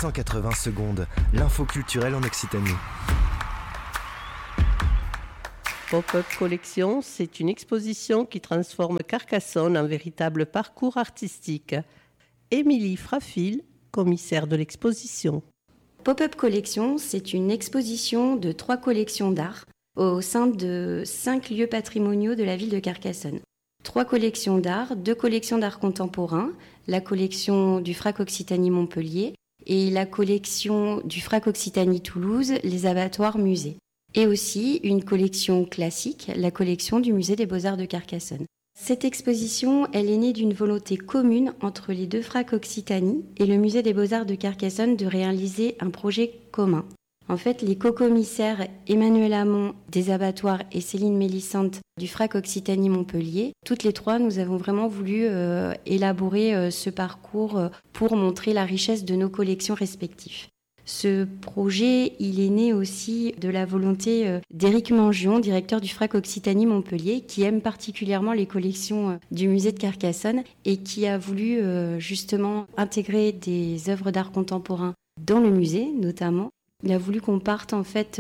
180 secondes, l'info culturelle en Occitanie. Pop-up Collection, c'est une exposition qui transforme Carcassonne en véritable parcours artistique. Émilie Frafil, commissaire de l'exposition. Pop-up Collection, c'est une exposition de 3 collections d'art au sein de 5 lieux patrimoniaux de la ville de Carcassonne. 3 collections d'art, 2 collections d'art contemporain, la collection du FRAC Occitanie Montpellier et la collection du FRAC Occitanie Toulouse, les abattoirs musées. Et aussi une collection classique, la collection du Musée des Beaux-Arts de Carcassonne. Cette exposition, elle est née d'une volonté commune entre les 2 FRAC Occitanie et le Musée des Beaux-Arts de Carcassonne de réaliser un projet commun. En fait, les co-commissaires Emmanuel Hamon des abattoirs et Céline Mélissante du FRAC Occitanie Montpellier, toutes les 3, nous avons vraiment voulu élaborer ce parcours pour montrer la richesse de nos collections respectives. Ce projet, il est né aussi de la volonté d'Éric Mangion, directeur du FRAC Occitanie Montpellier, qui aime particulièrement les collections du musée de Carcassonne et qui a voulu justement intégrer des œuvres d'art contemporain dans le musée notamment. Il a voulu qu'on parte en fait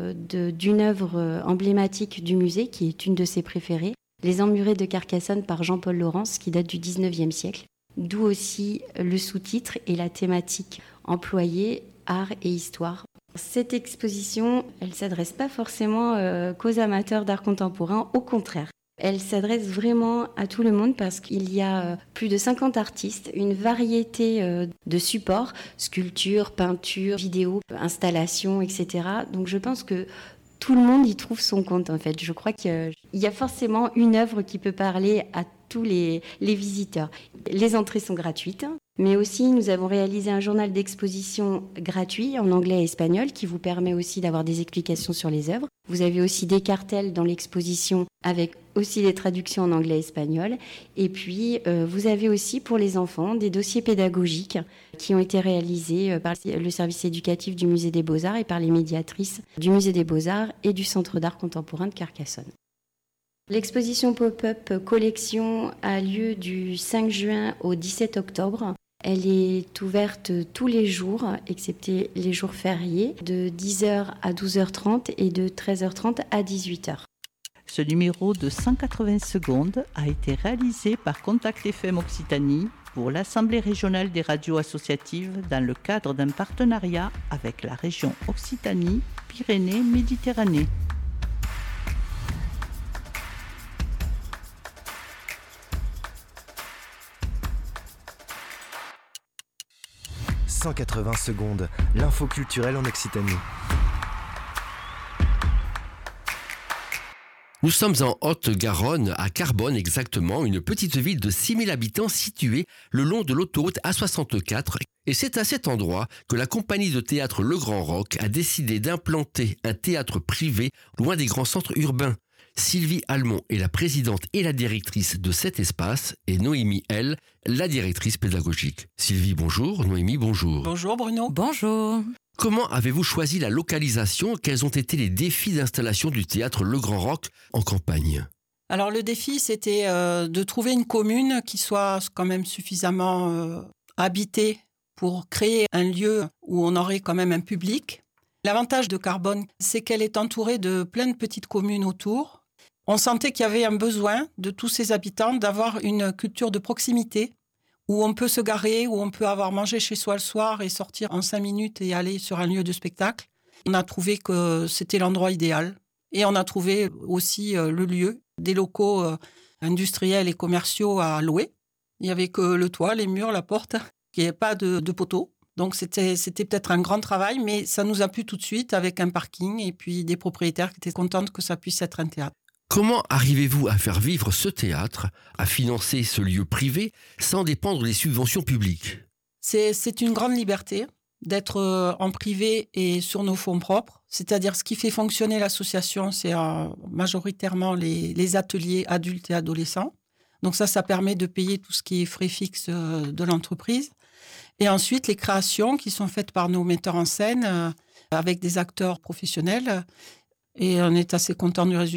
d'une œuvre emblématique du musée, qui est une de ses préférées, Les Emmurés de Carcassonne par Jean-Paul Laurence, qui date du 19e siècle. D'où aussi le sous-titre et la thématique employée, art et histoire. Cette exposition, elle ne s'adresse pas forcément qu'aux amateurs d'art contemporain, au contraire. Elle s'adresse vraiment à tout le monde parce qu'il y a plus de 50 artistes, une variété de supports, sculpture, peinture, vidéo, installation, etc. Donc je pense que tout le monde y trouve son compte en fait. Je crois qu'il y a forcément une œuvre qui peut parler à tous les visiteurs. Les entrées sont gratuites, mais aussi nous avons réalisé un journal d'exposition gratuit en anglais et espagnol qui vous permet aussi d'avoir des explications sur les œuvres. Vous avez aussi des cartels dans l'exposition avec aussi des traductions en anglais et espagnol. Et puis, vous avez aussi pour les enfants des dossiers pédagogiques qui ont été réalisés par le service éducatif du Musée des Beaux-Arts et par les médiatrices du Musée des Beaux-Arts et du Centre d'art contemporain de Carcassonne. L'exposition Pop-up Collection a lieu du 5 juin au 17 octobre. Elle est ouverte tous les jours, excepté les jours fériés, de 10h à 12h30 et de 13h30 à 18h. Ce numéro de 180 secondes a été réalisé par Contact FM Occitanie pour l'Assemblée régionale des radios associatives dans le cadre d'un partenariat avec la région Occitanie-Pyrénées-Méditerranée. « 180 secondes, l'info culturelle en Occitanie. Nous sommes en Haute-Garonne, à Carbonne exactement, une petite ville de 6000 habitants située le long de l'autoroute A64. Et c'est à cet endroit que la compagnie de théâtre Le Grand Roc a décidé d'implanter un théâtre privé loin des grands centres urbains. Sylvie Almont est la présidente et la directrice de cet espace et Noémie, elle, la directrice pédagogique. Sylvie, bonjour. Noémie, bonjour. Bonjour Bruno. Bonjour. Comment avez-vous choisi la localisation ? Quels ont été les défis d'installation du théâtre Le Grand Roc en campagne ? Alors le défi, c'était de trouver une commune qui soit quand même suffisamment habitée pour créer un lieu où on aurait quand même un public. L'avantage de Carbonne, c'est qu'elle est entourée de plein de petites communes autour. On sentait qu'il y avait un besoin de tous ces habitants d'avoir une culture de proximité où on peut se garer, où on peut avoir mangé chez soi le soir et sortir en 5 minutes et aller sur un lieu de spectacle. On a trouvé que c'était l'endroit idéal. Et on a trouvé aussi le lieu, des locaux industriels et commerciaux à louer. Il n'y avait que le toit, les murs, la porte, il n'y avait pas de poteaux. Donc c'était peut-être un grand travail, mais ça nous a plu tout de suite avec un parking et puis des propriétaires qui étaient contents que ça puisse être un théâtre. Comment arrivez-vous à faire vivre ce théâtre, à financer ce lieu privé sans dépendre des subventions publiques ? C'est une grande liberté d'être en privé et sur nos fonds propres. C'est-à-dire ce qui fait fonctionner l'association, c'est majoritairement les ateliers adultes et adolescents. Donc ça permet de payer tout ce qui est frais fixes de l'entreprise. Et ensuite, les créations qui sont faites par nos metteurs en scène avec des acteurs professionnels. Et on est assez content du résultat.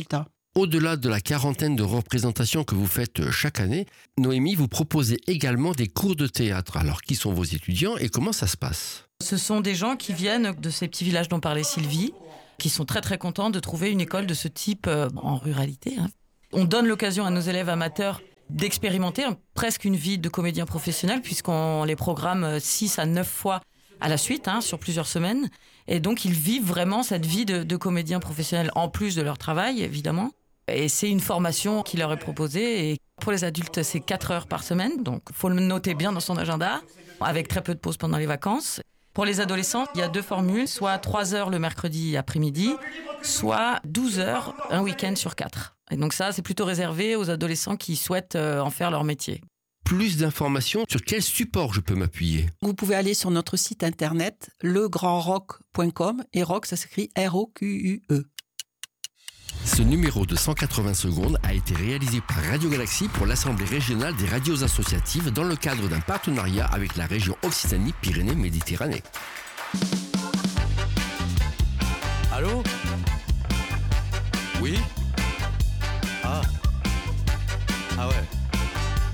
Au-delà de la quarantaine de représentations que vous faites chaque année, Noémie, vous proposez également des cours de théâtre. Alors, qui sont vos étudiants et comment ça se passe ? Ce sont des gens qui viennent de ces petits villages dont parlait Sylvie, qui sont très très contents de trouver une école de ce type en ruralité. On donne l'occasion à nos élèves amateurs d'expérimenter presque une vie de comédien professionnel, puisqu'on les programme 6 à 9 fois à la suite, sur plusieurs semaines. Et donc, ils vivent vraiment cette vie de comédien professionnel, en plus de leur travail, évidemment. Et c'est une formation qui leur est proposée. Et pour les adultes, c'est 4 heures par semaine. Donc, il faut le noter bien dans son agenda, avec très peu de pauses pendant les vacances. Pour les adolescents, il y a 2 formules, soit 3 heures le mercredi après-midi, soit 12 heures un week-end sur 4. Et donc ça, c'est plutôt réservé aux adolescents qui souhaitent en faire leur métier. Plus d'informations, sur quel support je peux m'appuyer ? Vous pouvez aller sur notre site internet legrandrock.com et rock, ça s'écrit R-O-Q-U-E. Ce numéro de 180 secondes a été réalisé par Radio Galaxie pour l'Assemblée régionale des radios associatives dans le cadre d'un partenariat avec la région Occitanie-Pyrénées-Méditerranée. Allô ? Oui ? Ah ouais.